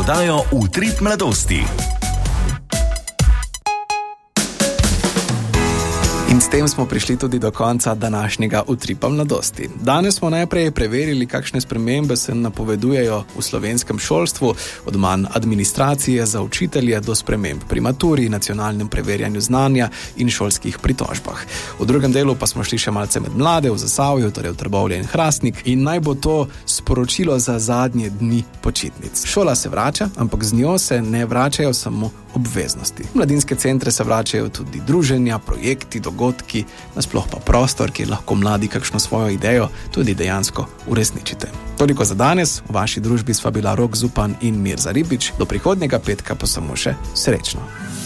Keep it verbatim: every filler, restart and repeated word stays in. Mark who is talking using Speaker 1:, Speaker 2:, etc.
Speaker 1: oddajo Utrip mladosti.
Speaker 2: In s tem smo prišli tudi do konca današnjega Utripa mladosti. Danes smo najprej preverili, kakšne spremembe se napovedujejo v slovenskem šolstvu, od manj administracije za učitelje do sprememb pri maturi, nacionalnem preverjanju znanja in šolskih pritožbah. V drugem delu pa smo šli še malce med mlade v Zasavju, torej v Trbovlje in Hrastnik, in naj bo to sporočilo za zadnje dni počitnic. Šola se vrača, ampak z njo se ne vračajo samo obveznosti. V mladinske centre se vračajo tudi druženja, projekti, dogodki, nasploh pa prostor, kjer lahko mladi kakšno svojo idejo tudi dejansko uresničite. Toliko za danes. V vaši družbi sva bila Rok Zupan in Mirza Ribič. Do prihodnjega petka pa samo še srečno.